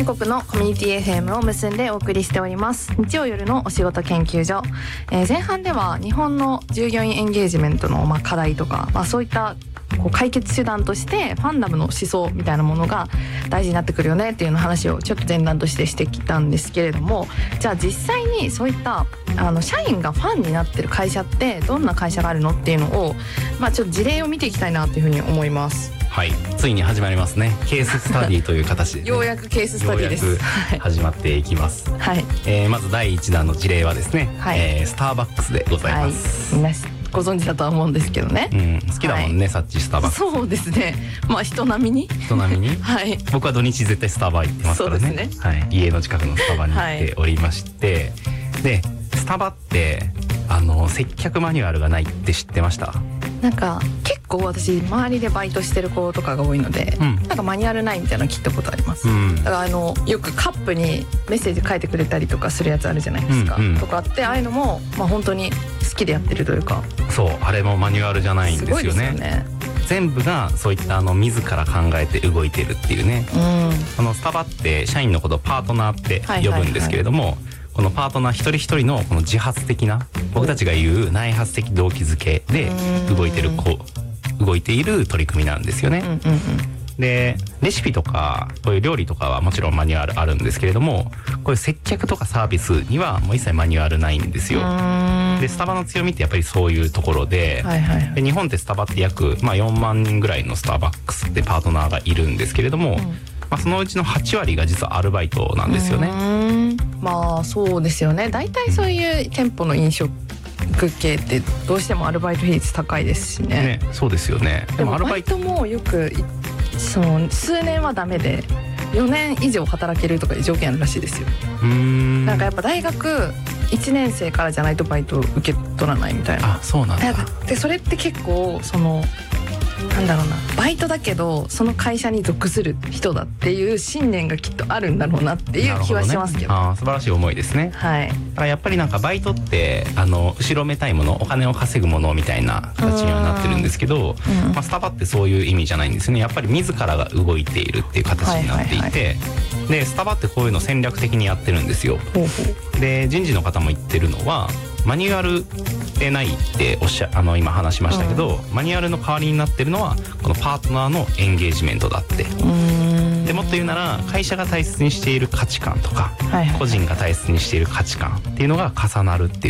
全国のコミュニティ FM を結んでお送りしております日曜夜のお仕事研究所、前半では日本の従業員エンゲージメントの課題とか、そういった解決手段としてファンダムの思想みたいなものが大事になってくるよねっていうの話をちょっと前段としてしてきたんですけれども、じゃあ実際にそういった社員がファンになってる会社ってどんな会社があるのっていうのを、ちょっと事例を見ていきたいなっていうふうに思います。 はい、ついに始まりますね。ケーススタディという形で、ね、 ようやくケーススタディです。 ようやく始まっていきます。 はい、 まず第1弾の事例はですね、はい、スターバックスでございます。 はい、ご存知だとは思うんですけどね、 好きだもんね、サッチスターバックス。 そうですね、人並みにはい、 僕は土日絶対スタバ行ってますからね。そうですね、はい、家の近くのスタバに行っておりまして、でスタバって接客マニュアルがないって知ってました？ なんか結構私周りでバイトしてる子とかが多いので、なんかマニュアルないみたいなの聞いたことあります。だからよくカップにメッセージ書いてくれたりとかするやつあるじゃないですか、とかってああいうのも本当に好きでやってるというか、 そう、あれもマニュアルじゃないんですよね。すごいですよね。全部がそういった自ら考えて動いてるっていうね、スタバって社員のことをパートナーって呼ぶんですけれども、このパートナー一人一人のこの自発的な、僕たちが言う内発的動機づけで動いている取り組みなんですよね。でレシピとかこういう料理とかはもちろんマニュアルあるんですけれども、こういう接客とかサービスにはもう一切マニュアルないんですよ。でスタバの強みってやっぱりそういうところで、で日本ってスタバって約、4万人ぐらいのスターバックスってパートナーがいるんですけれども、そのうちの8割が実はアルバイトなんですよね。 そうですよね。大体そういう店舗の飲食系ってどうしてもアルバイト比率高いですしね。 そうですよね。 でもバイトもよく数年はダメで4年以上働けるとかいう条件あるらしいですよ。なんかやっぱ大学1年生からじゃないとバイト受け取らないみたいな。 そうなんだ。 でそれって結構なんだろうな、バイトだけどその会社に属する人だっていう信念がきっとあるんだろうなっていう気はしますけど。 素晴らしい思いですね。はい。だからやっぱりなんかバイトって後ろめたいもの、お金を稼ぐものみたいな形にはなってるんですけど、スタバってそういう意味じゃないんですね。やっぱり自らが動いているっていう形になっていて、でスタバってこういうの戦略的にやってるんですよ。で人事の方も言ってるのは、マニュアルでないって今話しましたけど、マニュアルの代わりになってるのはこのパートナーのエンゲージメントだって。でもっと言うなら、会社が大切にしている価値観とか、個人が大切にしている価値観っていうのが重なるっていう